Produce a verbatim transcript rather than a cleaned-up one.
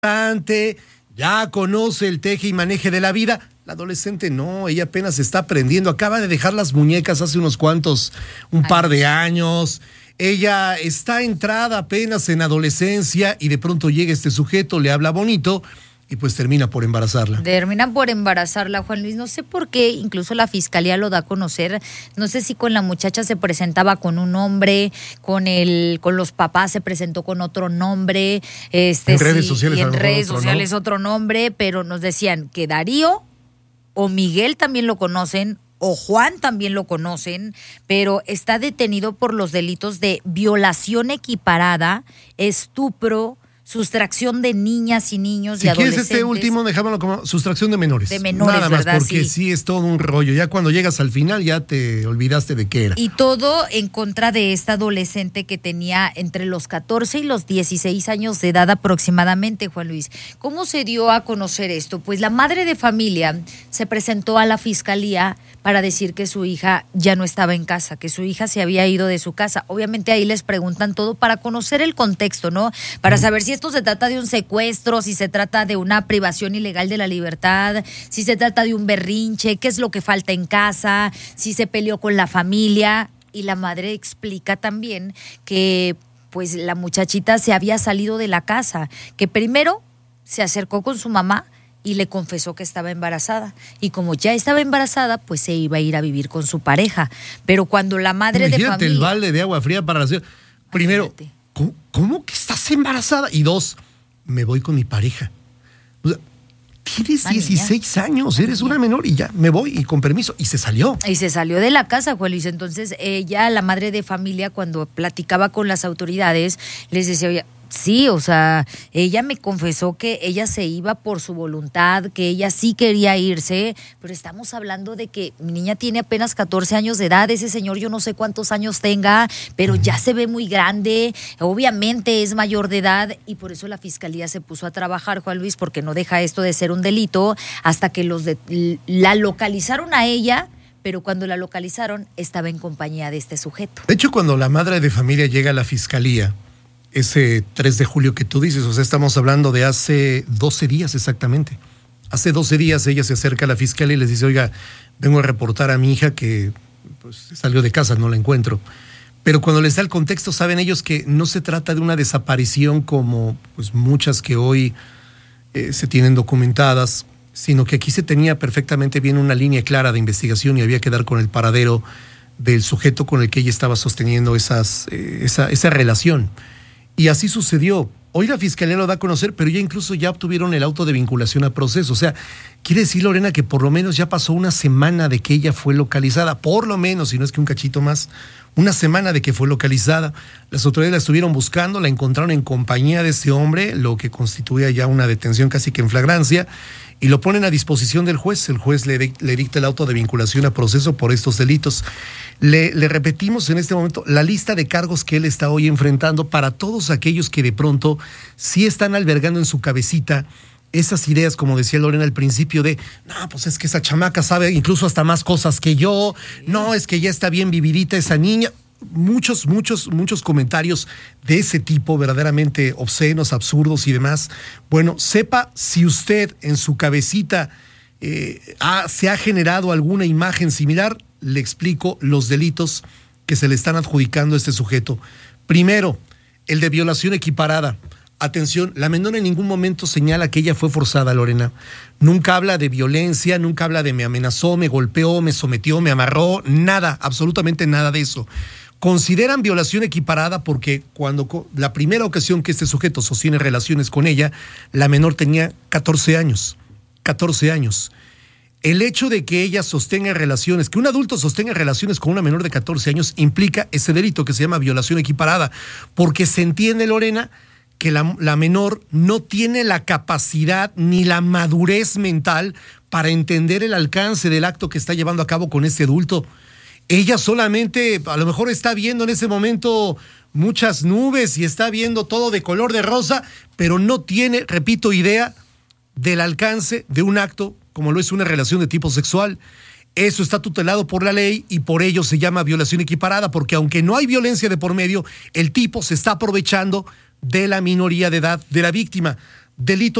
ya conoce el teje y maneje de la vida. La adolescente no, ella apenas está aprendiendo, acaba de dejar las muñecas hace unos cuantos, un par de años. Ella está entrada apenas en adolescencia y de pronto llega este sujeto, le habla bonito y pues termina por embarazarla. Termina por embarazarla, Juan Luis. No sé por qué, incluso la fiscalía lo da a conocer. No sé si con la muchacha se presentaba con un nombre, con el, con los papás se presentó con otro nombre. Este, en redes sí, sociales, y en redes otro, sociales ¿no? otro nombre, pero nos decían que Darío o Miguel también lo conocen, o Juan también lo conocen, pero está detenido por los delitos de violación equiparada, estupro, sustracción de niñas y niños si y adolescentes. Si quieres este último, dejámoslo como sustracción de menores. De menores, nada más, ¿verdad? porque sí. sí es todo un rollo. Ya cuando llegas al final ya te olvidaste de qué era. Y todo en contra de esta adolescente que tenía entre los catorce y los dieciséis años de edad aproximadamente, Juan Luis. ¿Cómo se dio a conocer esto? Pues la madre de familia se presentó a la fiscalía para decir que su hija ya no estaba en casa, que su hija se había ido de su casa. Obviamente ahí les preguntan todo para conocer el contexto, ¿no? Para saber si esto se trata de un secuestro, si se trata de una privación ilegal de la libertad, si se trata de un berrinche, qué es lo que falta en casa, si se peleó con la familia. Y la madre explica también que pues la muchachita se había salido de la casa, que primero se acercó con su mamá y le confesó que estaba embarazada. Y como ya estaba embarazada, pues se iba a ir a vivir con su pareja. Pero cuando la madre Imagínate de familia... el balde de agua fría para la ciudad. Primero, ¿cómo, ¿cómo que estás embarazada? Y dos, me voy con mi pareja. O sea, tienes Una dieciséis niña. años, Una eres niña. una menor y ya me voy y con permiso. Y se salió. Y se salió de la casa, Juan Luis. Entonces ella, la madre de familia, cuando platicaba con las autoridades, les decía, oye, sí, o sea, ella me confesó que ella se iba por su voluntad, que ella sí quería irse, pero estamos hablando de que mi niña tiene apenas catorce años de edad, ese señor yo no sé cuántos años tenga, pero ya se ve muy grande, obviamente es mayor de edad y por eso la fiscalía se puso a trabajar, Juan Luis, porque no deja esto de ser un delito hasta que los de, la localizaron a ella. Pero cuando la localizaron estaba en compañía de este sujeto. De hecho, cuando la madre de familia llega a la fiscalía, ese tres de julio que tú dices, o sea, estamos hablando de hace doce días exactamente. Hace doce días ella se acerca a la fiscalía y les dice, oiga, vengo a reportar a mi hija que pues, salió de casa, no la encuentro. Pero cuando les da el contexto, saben ellos que no se trata de una desaparición como pues, muchas que hoy eh, se tienen documentadas, sino que aquí se tenía perfectamente bien una línea clara de investigación y había que dar con el paradero del sujeto con el que ella estaba sosteniendo esas, eh, esa, esa relación. Y así sucedió. Hoy la fiscalía lo da a conocer, pero ya incluso ya obtuvieron el auto de vinculación a proceso. O sea, quiere decir, Lorena, que por lo menos ya pasó una semana de que ella fue localizada, por lo menos, si no es que un cachito más, una semana de que fue localizada. Las autoridades la estuvieron buscando, la encontraron en compañía de este hombre, lo que constituía ya una detención casi que en flagrancia, y lo ponen a disposición del juez. El juez le, le dicta el auto de vinculación a proceso por estos delitos. Le, le repetimos en este momento la lista de cargos que él está hoy enfrentando para todos aquellos que de pronto sí están albergando en su cabecita esas ideas, como decía Lorena al principio, de no, pues es que esa chamaca sabe incluso hasta más cosas que yo, no, es que ya está bien vividita esa niña. Muchos, muchos, muchos comentarios de ese tipo, verdaderamente obscenos, absurdos y demás. Bueno, sepa si usted en su cabecita eh, ha, se ha generado alguna imagen similar, le explico los delitos que se le están adjudicando a este sujeto. Primero, el de violación equiparada. Atención, la menor en ningún momento señala que ella fue forzada, Lorena. Nunca habla de violencia, nunca habla de me amenazó, me golpeó, me sometió, me amarró, nada, absolutamente nada de eso. Consideran violación equiparada porque cuando la primera ocasión que este sujeto sostiene relaciones con ella, la menor tenía catorce años. catorce años. El hecho de que ella sostenga relaciones, que un adulto sostenga relaciones con una menor de catorce años, implica ese delito que se llama violación equiparada, porque se entiende, Lorena, que la, la menor no tiene la capacidad ni la madurez mental para entender el alcance del acto que está llevando a cabo con este adulto. Ella solamente, a lo mejor está viendo en ese momento muchas nubes y está viendo todo de color de rosa, pero no tiene, repito, idea del alcance de un acto como lo es una relación de tipo sexual. Eso está tutelado por la ley y por ello se llama violación equiparada, porque aunque no hay violencia de por medio, el tipo se está aprovechando de la minoría de edad de la víctima. Delito